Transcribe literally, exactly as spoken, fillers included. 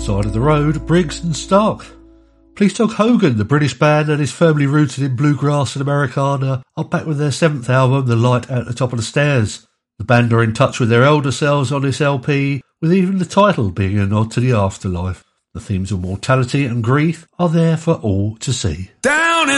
Side of the Road, Briggs and Stark. Police Dog Hogan, the British band that is firmly rooted in bluegrass and Americana, are back with their seventh album, The Light at the Top of the Stairs. The band are in touch with their elder selves on this L P, with even the title being a nod to the afterlife. The themes of mortality and grief are there for all to see. Down in